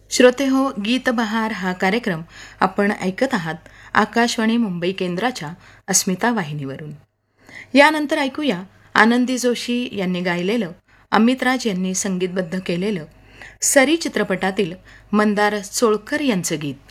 श्रोते हो, गीत बहार हा कार्यक्रम आपण ऐकत आहात आकाशवाणी मुंबई केंद्राच्या अस्मिता वाहिनीवरून. यानंतर ऐकूया आनंदी जोशी यांनी गायलेलं, अमितराज यांनी संगीतबद्ध केलेलं सरी चित्रपटातील मंदार चोळकर यांचं गीत.